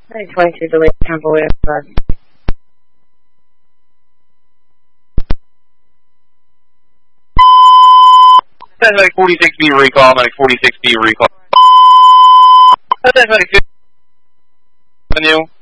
22 delayed Temple Way Express. That's like 46B recall, like 46B recall. That's like 50 Avenue.